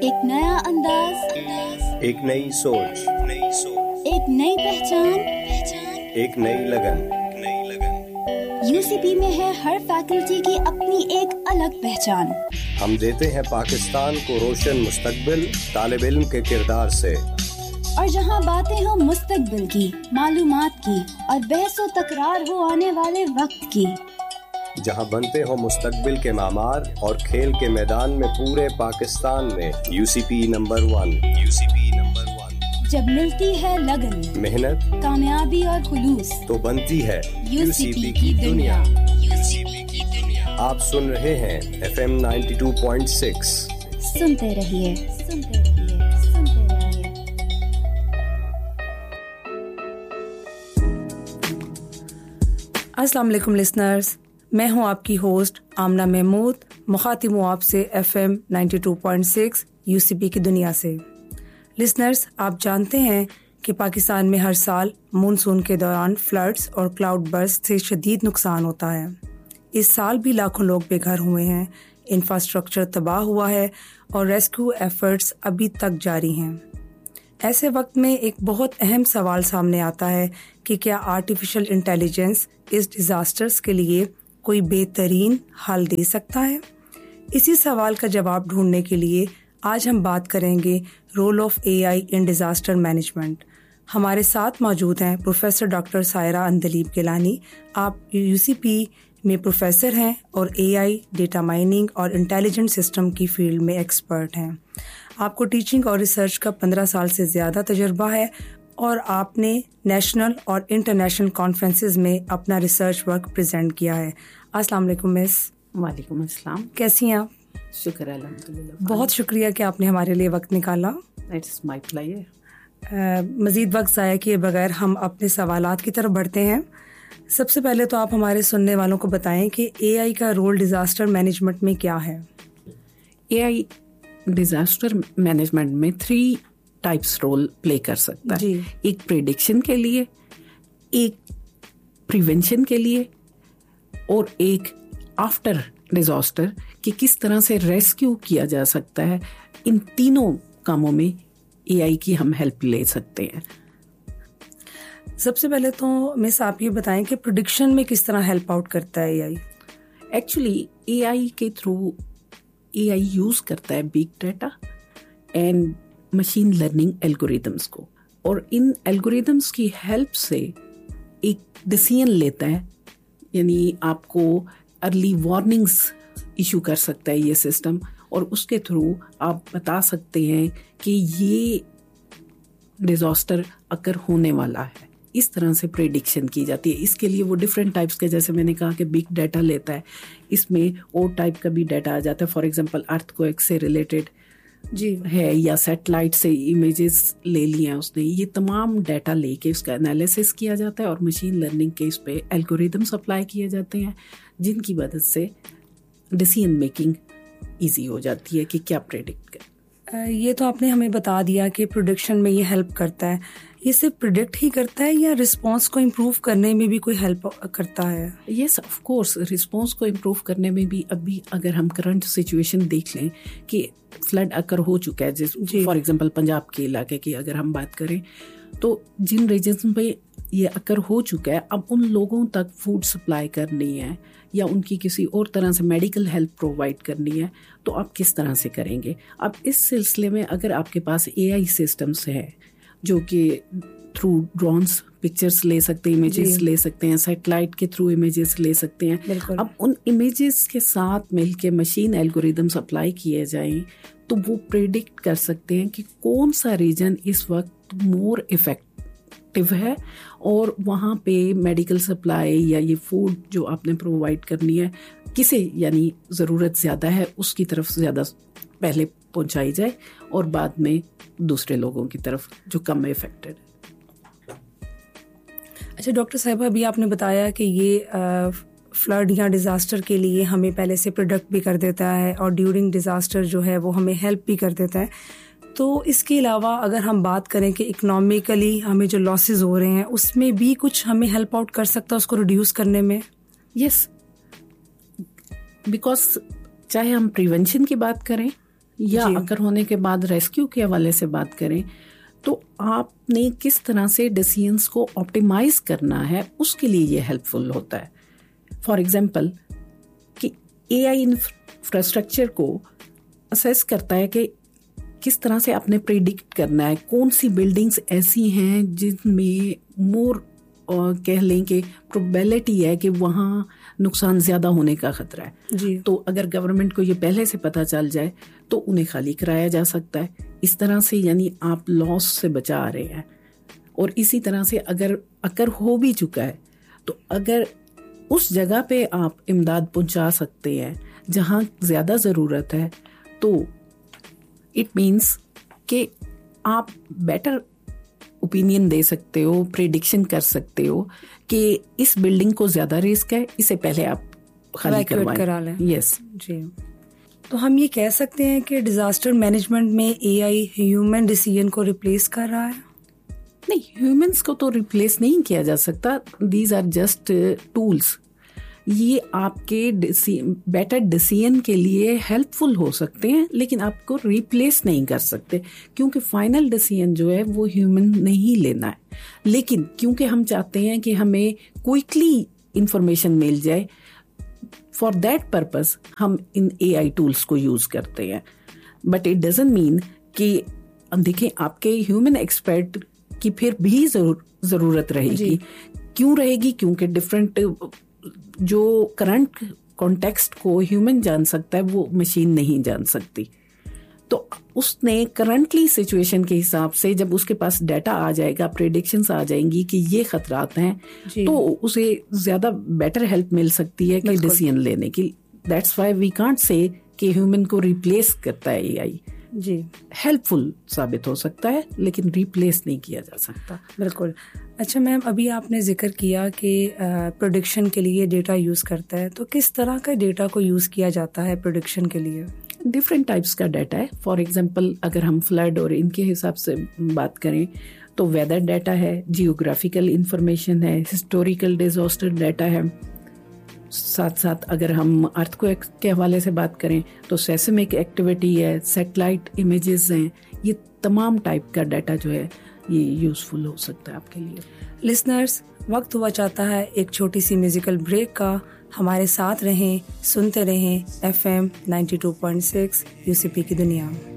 ایک نیا انداز، ایک نئی سوچ، ایک نئی پہچان، ایک نئی لگن۔ UCP میں ہے ہر فیکلٹی کی اپنی ایک الگ پہچان۔ ہم دیتے ہیں پاکستان کو روشن مستقبل طالب علم کے کردار سے، اور جہاں باتیں ہوں مستقبل کی، معلومات کی اور بحث و تکرار ہو آنے والے وقت کی، جہاں بنتے ہوں مستقبل کے معمار اور کھیل کے میدان میں پورے پاکستان میں UCP نمبر 1۔ جب ملتی ہے لگن، محنت، کامیابی اور خلوص، تو بنتی ہے UCP کی دنیا۔ آپ سن رہے ہیں FM 92.6۔ سنتے رہیے، سنتے رہیے، سنتے رہیے۔ السلام علیکم لسنرز، میں ہوں آپ کی ہوسٹ آمنہ محمود، مخاطب ہوں آپ سے FM 92.6 UCP کی دنیا سے۔ لسنرز، آپ جانتے ہیں کہ پاکستان میں ہر سال مونسون کے دوران فلڈز اور کلاؤڈ برسٹ سے شدید نقصان ہوتا ہے۔ اس سال بھی لاکھوں لوگ بے گھر ہوئے ہیں، انفراسٹرکچر تباہ ہوا ہے اور ریسکیو ایفرٹس ابھی تک جاری ہیں۔ ایسے وقت میں ایک بہت اہم سوال سامنے آتا ہے کہ کیا آرٹیفیشل انٹیلیجنس اس ڈیزاسٹرز کے لیے کوئی بہترین حل دے سکتا ہے؟ اسی سوال کا جواب ڈھونڈنے کے لیے آج ہم بات کریں گے role of AI in disaster management. ہمارے ساتھ موجود ہیں پروفیسر ڈاکٹر سائرہ اندلیب گیلانی۔ آپ UCP میں پروفیسر ہیں اور AI، ڈیٹا مائننگ اور انٹیلیجنٹ سسٹم کی فیلڈ میں ایکسپرٹ ہیں۔ آپ کو ٹیچنگ اور ریسرچ کا 15 سال سے زیادہ تجربہ ہے اور آپ نے نیشنل اور انٹرنیشنل کانفرنسز میں اپنا ریسرچ ورک پریزنٹ کیا ہے۔ السلام علیکم مس۔ وعلیکم السلام، کیسی ہیں آپ؟ شکر الحمدللہ۔ بہت شکریہ کہ آپ نے ہمارے لیے وقت نکالا۔ It's my player. مزید وقت ضائع کیے بغیر ہم اپنے سوالات کی طرف بڑھتے ہیں۔ سب سے پہلے تو آپ ہمارے سننے والوں کو بتائیں کہ AI کا رول ڈیزاسٹر مینجمنٹ میں کیا ہے؟ AI ڈیزاسٹر مینجمنٹ میں 3 ٹائپس رول پلے کر سکتا ہے۔ جی۔ ایک پریڈکشن کے لیے، ایک پریونشن کے لیے، اور ایک آفٹر ڈیزاسٹر کہ کس طرح سے ریسکیو کیا جا سکتا ہے۔ ان تینوں کاموں میں AI کی ہم ہیلپ لے سکتے ہیں۔ سب سے پہلے تو مس آپ یہ بتائیں کہ پریڈکشن میں کس طرح ہیلپ آؤٹ کرتا ہے AI؟ ایکچولی AI کے تھرو AI یوز کرتا ہے big data and machine learning algorithms کو، اور ان الگوریدمس کی ہیلپ سے ایک ڈیسیژن لیتا ہے، یعنی آپ کو ارلی وارننگز ایشو کر سکتا ہے یہ سسٹم، اور اس کے تھرو آپ بتا سکتے ہیں کہ یہ ڈیزاسٹر اکر ہونے والا ہے۔ اس طرح سے پریڈکشن کی جاتی ہے۔ اس کے لیے وہ ڈفرینٹ ٹائپس کے، جیسے میں نے کہا کہ بگ ڈیٹا لیتا ہے، اس میں اور ٹائپ کا بھی ڈیٹا آ جاتا ہے۔ فار ایگزامپل ارتھ کوئک سے ریلیٹڈ جی ہے، یا سیٹلائٹ سے امیجز لے لی ہیں اس نے۔ یہ تمام ڈیٹا لے کے اس کا انالیسس کیا جاتا ہے، اور مشین لرننگ کے اس پہ الگوریدمس اپلائی کیے جاتے ہیں، جن کی مدد سے ڈیسیژن میکنگ ایزی ہو جاتی ہے کہ کیا پریڈکٹ کریں۔ یہ تو آپ نے ہمیں بتا دیا کہ پروڈکشن میں یہ ہیلپ کرتا ہے۔ یہ صرف پریڈکٹ ہی کرتا ہے یا رسپانس کو امپروو کرنے میں بھی کوئی ہیلپ کرتا ہے؟ یس آف کورس، رسپانس کو امپروو کرنے میں بھی۔ ابھی اگر ہم کرنٹ سچویشن دیکھ لیں کہ فلڈ اکر ہو چکا ہے، فار ایگزامپل پنجاب کے علاقے کی اگر ہم بات کریں، تو جن ریجنس میں یہ اکر ہو چکا ہے، اب ان لوگوں تک فوڈ سپلائی کرنی ہے یا ان کی کسی اور طرح سے میڈیکل ہیلپ پرووائڈ کرنی ہے، تو آپ کس طرح سے کریں گے؟ اب اس سلسلے میں اگر آپ کے پاس AI سسٹمس ہیں جو کہ تھرو ڈرونس پکچرز لے سکتے ہیں، امیجز لے سکتے ہیں، سیٹلائٹ کے تھرو امیجز لے سکتے ہیں، اب ان امیجز کے ساتھ مل کے مشین الگوریدمس اپلائی کیے جائیں تو وہ پریڈکٹ کر سکتے ہیں کہ کون سا ریجن اس وقت مور افیکٹو ہے، اور وہاں پہ میڈیکل سپلائی یا یہ فوڈ جو آپ نے پرووائڈ کرنی ہے کسے یعنی ضرورت زیادہ ہے اس کی طرف زیادہ پہلے پہنچائی جائے، اور بعد میں دوسرے لوگوں کی طرف جو کم افیکٹڈ ہے۔ اچھا ڈاکٹر صاحبہ، ابھی آپ نے بتایا کہ یہ فلڈ یا ڈیزاسٹر کے لیے ہمیں پہلے سے پروڈکٹ بھی کر دیتا ہے، اور ڈیورنگ ڈیزاسٹر جو ہے وہ ہمیں ہیلپ بھی کر دیتا ہے۔ تو اس کے علاوہ اگر ہم بات کریں کہ اکنامیکلی ہمیں جو لاسز ہو رہے ہیں اس میں بھی کچھ ہمیں ہیلپ آؤٹ کر سکتا ہے اس کو ریڈیوس کرنے میں؟ یس، بیکاز چاہے ہم پریونشن کی بات کریں یا اکر ہونے کے بعد ریسکیو کے حوالے سے بات کریں تو آپ نے کس طرح سے ڈیسیژنس کو آپٹیمائز کرنا ہے اس کے لیے یہ ہیلپ فل ہوتا ہے. فار ایگزامپل کہ اے آئی انفراسٹرکچر کو اسیس کرتا ہے کہ کس طرح سے آپ نے پریڈکٹ کرنا ہے کون سی بلڈنگز ایسی ہیں جن میں مور کہہ لیں کہ پروبیبلٹی ہے کہ وہاں نقصان زیادہ ہونے کا خطرہ ہے. جی. تو اگر گورنمنٹ کو یہ پہلے سے پتہ چل جائے تو انہیں خالی کرایا جا سکتا ہے. اس طرح سے یعنی آپ لاس سے بچا رہے ہیں. اور اسی طرح سے اگر اکر ہو بھی چکا ہے تو اگر اس جگہ پہ آپ امداد پہنچا سکتے ہیں جہاں زیادہ ضرورت ہے تو اٹ مینس کہ آپ بیٹر اوپینین دے سکتے ہو, پریڈکشن کر سکتے ہو کہ اس بلڈنگ کو زیادہ رسک ہے, اسے پہلے آپ خالی کرا لیں. یس جی. تو ہم یہ کہہ سکتے ہیں کہ ڈیزاسٹر مینجمنٹ میں اے آئی ہیومن ڈیسیژن کو ریپلیس کر رہا ہے؟ نہیں, ہیومنس کو تو ریپلیس نہیں کیا جا سکتا. These are just tools. یہ آپ کے بیٹر ڈیسیژن کے لیے ہیلپ فل ہو سکتے ہیں لیکن آپ کو ریپلیس نہیں کر سکتے کیونکہ فائنل ڈیسیژن جو ہے وہ ہیومن نہیں لینا ہے. لیکن کیونکہ ہم چاہتے ہیں کہ ہمیں کوئکلی انفارمیشن مل جائے, فار دیٹ پرپز ہم ان اے آئی ٹولس کو یوز کرتے ہیں. بٹ اٹ ڈزنٹ مین کہ دیکھیں آپ کے ہیومن ایکسپرٹ کی پھر بھی ضرورت رہے گی. کیوں رہے گی؟ کیونکہ ڈفرینٹ جو کرنٹ کانٹیکسٹ کو ہیومن جان سکتا ہے وہ مشین نہیں جان سکتی. تو اس نے کرنٹلی سچویشن کے حساب سے جب اس کے پاس ڈیٹا آ جائے گا, پریڈکشنز آ جائیں گی کہ یہ خطرات ہیں تو اسے زیادہ بیٹر ہیلپ مل سکتی ہے کہ ڈیسیژن لینے کی. That's why we can't say کہ ہیومن کو ریپلیس کرتا ہے اے آئی. جی, ہیلپ فل ثابت ہو سکتا ہے لیکن ریپلیس نہیں کیا جا سکتا. بالکل. اچھا میم, ابھی آپ نے ذکر کیا کہ پروڈکشن کے لیے ڈیٹا یوز کرتا ہے, تو کس طرح کا ڈیٹا کو یوز کیا جاتا ہے پروڈکشن کے لیے؟ ڈفرینٹ ٹائپس کا ڈیٹا ہے. فار ایگزامپل اگر ہم فلڈ اور ان کے حساب سے بات کریں تو ویدر ڈیٹا ہے, جیوگرافیکل انفارمیشن ہے, ہسٹوریکل ڈیزاسٹر ڈیٹا ہے. ساتھ ساتھ اگر ہم ارتھ کویک کے حوالے سے بات کریں تو سیسمک ایکٹیویٹی ہے, سیٹلائٹ امیجز ہیں. یہ تمام ٹائپ کا ڈیٹا جو ہے یہ یوزفل ہو سکتا ہے آپ کے لیے. لسنرز, وقت ہوا چاہتا ہے ایک چھوٹی سی میوزیکل بریک کا. ہمارے ساتھ رہیں, سنتے رہیں FM 92.6 UCP کی دنیا.